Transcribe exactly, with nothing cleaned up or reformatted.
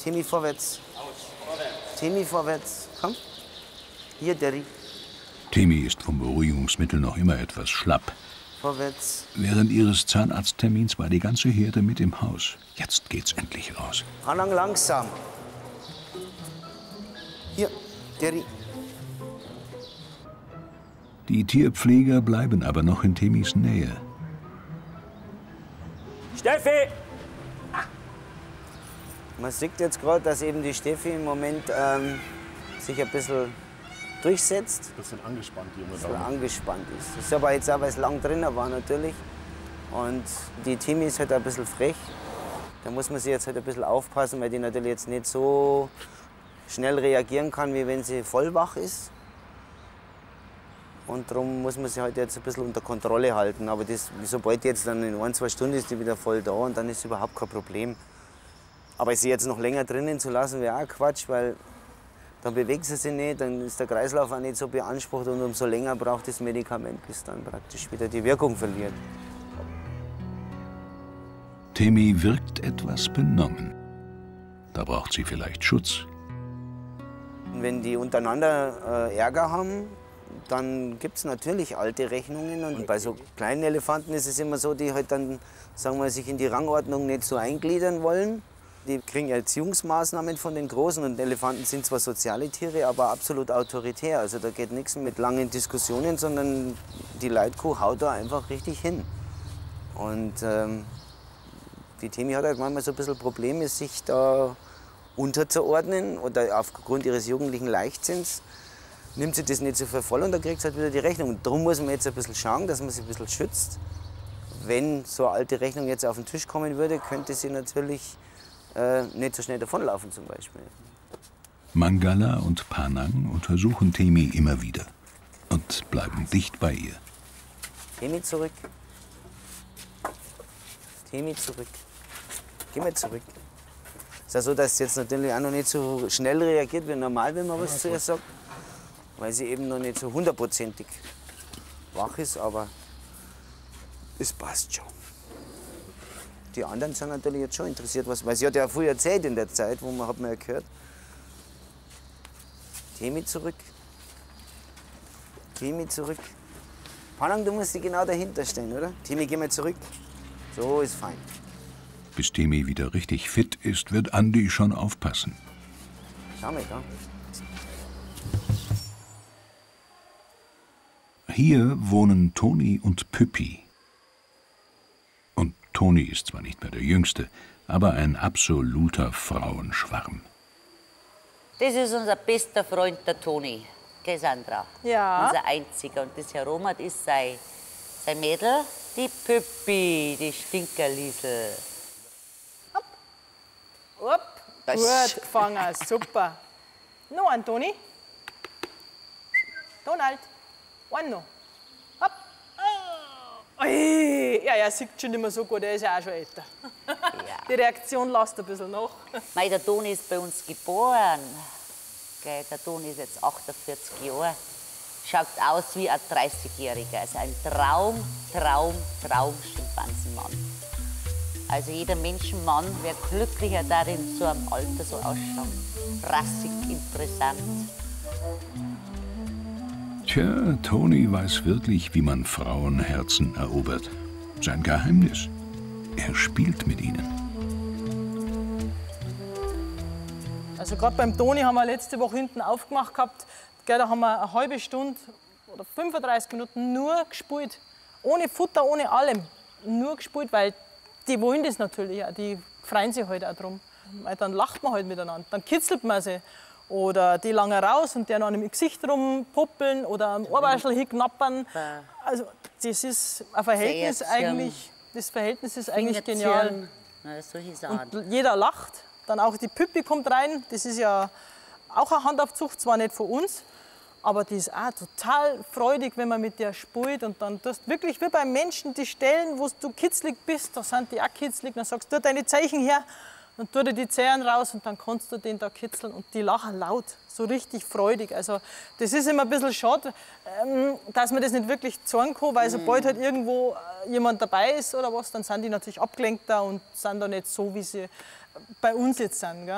Timmy, vorwärts. Timmy, vorwärts. Komm. Hier, Derry. Timmy ist vom Beruhigungsmittel noch immer etwas schlapp. Vorwärts. Während ihres Zahnarzttermins war die ganze Herde mit im Haus. Jetzt geht's endlich raus. Hanang langsam. Hier, Derry. Die Tierpfleger bleiben aber noch in Timmys Nähe. Steffi! Man sieht jetzt gerade, dass eben die Steffi im Moment ähm, sich ein bisschen durchsetzt. Ein bisschen angespannt, die junge Ein bisschen Dame. angespannt ist. Das ist aber jetzt auch, weil es lang drin war natürlich. Und die Timmy ist halt ein bisschen frech. Da muss man sich jetzt halt ein bisschen aufpassen, weil die natürlich jetzt nicht so schnell reagieren kann, wie wenn sie voll wach ist. Und darum muss man sie halt jetzt ein bisschen unter Kontrolle halten. Aber das, sobald jetzt dann in ein, zwei Stunden ist die wieder voll da und dann ist überhaupt kein Problem. Aber sie jetzt noch länger drinnen zu lassen, wäre auch Quatsch, weil dann bewegt sie sich nicht, dann ist der Kreislauf auch nicht so beansprucht und umso länger braucht das Medikament, bis dann praktisch wieder die Wirkung verliert. Timmy wirkt etwas benommen. Da braucht sie vielleicht Schutz. Und wenn die untereinander äh, Ärger haben, dann gibt es natürlich alte Rechnungen. Und bei so kleinen Elefanten ist es immer so, die halt dann, sagen wir, sich in die Rangordnung nicht so eingliedern wollen. Die kriegen Erziehungsmaßnahmen von den Großen. Und Elefanten sind zwar soziale Tiere, aber absolut autoritär. Also da geht nichts mit langen Diskussionen, sondern die Leitkuh haut da einfach richtig hin. Und ähm, die Timmy hat halt manchmal so ein bisschen Probleme, sich da unterzuordnen. Oder aufgrund ihres jugendlichen Leichtsinns nimmt sie das nicht so für voll und dann kriegt sie halt wieder die Rechnung. Und darum muss man jetzt ein bisschen schauen, dass man sie ein bisschen schützt. Wenn so eine alte Rechnung jetzt auf den Tisch kommen würde, könnte sie natürlich äh, nicht so schnell davonlaufen zum Beispiel. Mangala und Panang untersuchen Timmy immer wieder und bleiben dicht bei ihr. Timmy zurück. Timmy zurück. Geh mal zurück. Es ist ja so, dass sie jetzt natürlich auch noch nicht so schnell reagiert wie normal, wenn man was zu ihr sagt. Weil sie eben noch nicht so hundertprozentig wach ist, aber es passt schon. Die anderen sind natürlich jetzt schon interessiert, was, weil sie hat ja früher erzählt in der Zeit, wo man hat man ja gehört. Timmy zurück. Timmy zurück. Panang, du musst dich genau dahinter stehen, oder? Timmy, geh mal zurück. So ist fein. Bis Timmy wieder richtig fit ist, wird Andi schon aufpassen. Schau mal da. Hier wohnen Toni und Püppi. Und Toni ist zwar nicht mehr der Jüngste, aber ein absoluter Frauenschwarm. Das ist unser bester Freund, der Toni. Gell, Sandra? Ja. Unser einziger. Und das Herr Romat ist sein, sein Mädel, die Püppi, die Stinkerliesel. Hopp. Hopp. Gut gefangen, super. Noch ein, Toni. Donald. Einen noch. Hopp. Oh. Ui. Ja, er sieht schon nicht mehr so gut, er ist ja auch schon älter. Ja. Die Reaktion lässt ein bisschen nach. Mei, der Toni ist bei uns geboren. Gell, der Toni ist jetzt achtundvierzig Jahre. Schaut aus wie ein dreißigjähriger. Also ein Traum, Traum, Traum Schimpansenmann. Also jeder Menschenmann wäre glücklicher darin, so am Alter so ausschauen. Rassig, interessant. Tja, Toni weiß wirklich, wie man Frauenherzen erobert. Sein Geheimnis. Er spielt mit ihnen. Also gerade beim Toni haben wir letzte Woche hinten aufgemacht gehabt. Gell, da haben wir eine halbe Stunde oder fünfunddreißig Minuten nur gespielt. Ohne Futter, ohne allem. Nur gespielt, weil die wollen das natürlich auch. Die freuen sich halt auch drum. Weil dann lacht man halt miteinander, dann kitzelt man sie. Oder die lange raus und der noch im Gesicht rumpuppeln oder am Ohrwaschel hinknappern. Also das ist ein Verhältnis eigentlich, das Verhältnis ist eigentlich genial. Na, solche Sachen. Und jeder lacht. Dann auch die Püppi kommt rein. Das ist ja auch eine Handaufzucht, zwar nicht von uns, aber die ist auch total freudig, wenn man mit der spielt. Und dann tust du wirklich wie beim Menschen die Stellen, wo du kitzlig bist, da sind die auch kitzlig. Dann sagst du, tu deine Zeichen her. Dann tut er die Zehen raus und dann kannst du den da kitzeln. Und die lachen laut, so richtig freudig. Also das ist immer ein bisschen schade, ähm, dass man das nicht wirklich zeigen kann, weil sobald halt irgendwo jemand dabei ist oder was, dann sind die natürlich abgelenkter und sind da nicht so, wie sie bei uns jetzt sind. Gell?